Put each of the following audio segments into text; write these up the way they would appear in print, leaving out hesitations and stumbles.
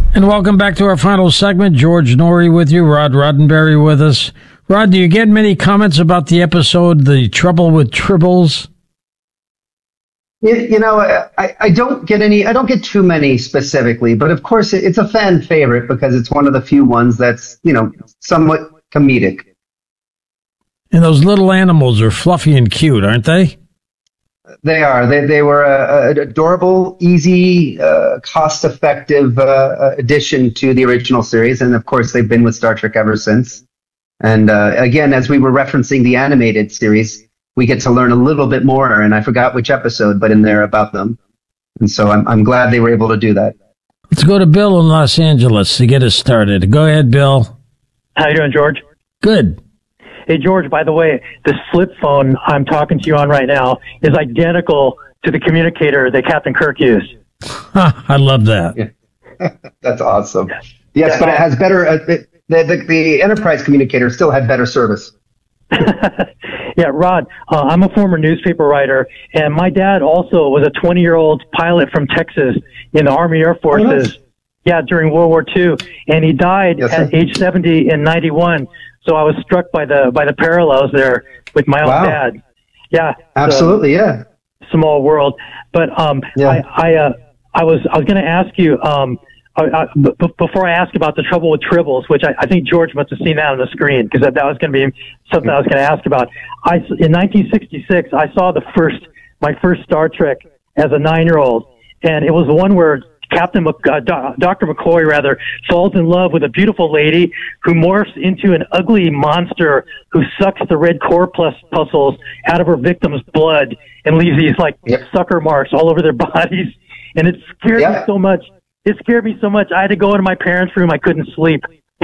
And welcome back to our final segment. George Noory with you, Rod Roddenberry with us. Rod, do you get many comments about the episode, The Trouble with Tribbles? I don't get any. I don't get too many specifically, but of course it's a fan favorite because it's one of the few ones that's somewhat comedic. And those little animals are fluffy and cute, aren't they? They are. They were an adorable, easy, cost-effective addition to the original series, and of course they've been with Star Trek ever since. And again, as we were referencing the animated series, we get to learn a little bit more, and I forgot which episode, but in there about them. And so I'm glad they were able to do that. Let's go to Bill in Los Angeles to get us started. Go ahead, Bill. How you doing, George? Good. Hey, George, by the way, this flip phone I'm talking to you on right now is identical to the communicator that Captain Kirk used. I love that. Yeah. That's awesome. Yes, but it has better, the Enterprise communicator still had better service. Yeah, Rod, I'm a former newspaper writer, and my dad also was a 20-year-old pilot from Texas in the Army Air Forces. Oh, nice. Yeah, during World War II, and he died at age 70 in 91. So I was struck by the parallels there with my own dad. Yeah, absolutely. Yeah, small world. But I was going to ask you before I ask about The Trouble with Tribbles, which I think George must have seen that on the screen because that was going to be something I was going to ask about. In 1966, I saw my first Star Trek as a 9-year-old, and it was the one where Dr. McCoy falls in love with a beautiful lady who morphs into an ugly monster who sucks the red corpuscles out of her victim's blood and leaves these sucker marks all over their bodies. And it scared me so much. It scared me so much. I had to go into my parents' room. I couldn't sleep.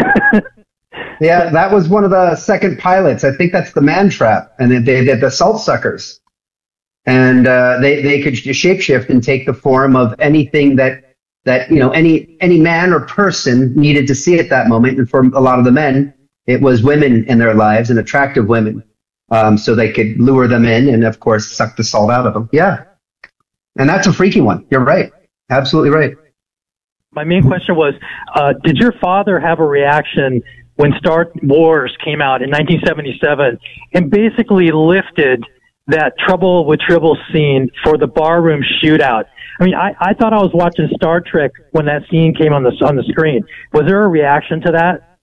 Yeah, that was one of the second pilots. I think that's the Man Trap, and they did the Salt Suckers. And they could shapeshift and take the form of anything that any man or person needed to see at that moment. And for a lot of the men, it was women in their lives and attractive women. So they could lure them in and, of course, suck the salt out of them. Yeah. And that's a freaky one. You're right. Absolutely right. My main question was, did your father have a reaction when Star Wars came out in 1977 and basically lifted that Trouble with Tribbles scene for the barroom shootout? I mean, I thought I was watching Star Trek when that scene came on the screen. Was there a reaction to that?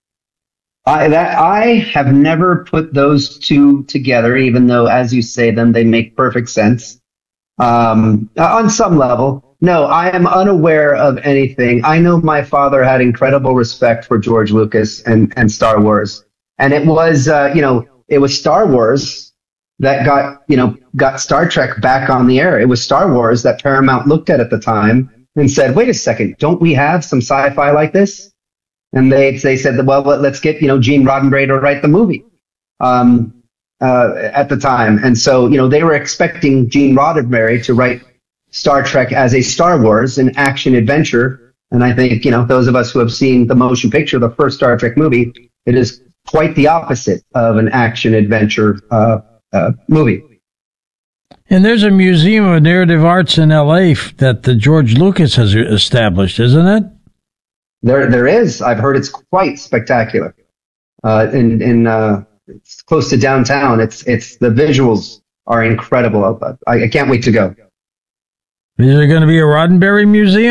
I have never put those two together, even though, as you say them, they make perfect sense. On some level. No, I am unaware of anything. I know my father had incredible respect for George Lucas and Star Wars. And it was, it was Star Wars that got Star Trek back on the air. It was Star Wars that Paramount looked at the time and said, wait a second, don't we have some sci-fi like this? And they said, well, let's get, Gene Roddenberry to write the movie, at the time. And so, they were expecting Gene Roddenberry to write Star Trek as a Star Wars, an action adventure. And I think, those of us who have seen the motion picture, the first Star Trek movie, it is quite the opposite of an action adventure, movie. And there's a Museum of Narrative Arts in L.A. that the George Lucas has established, isn't it? There is. I've heard it's quite spectacular. It's close to downtown. It's the visuals are incredible. I can't wait to go. Is there going to be a Roddenberry museum?